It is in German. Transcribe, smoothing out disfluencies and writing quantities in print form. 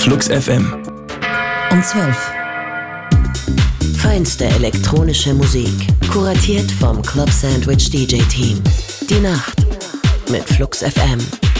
Flux FM. Um 12. Feinste elektronische Musik, kuratiert vom Club Sandwich DJ Team. Die Nacht mit Flux FM.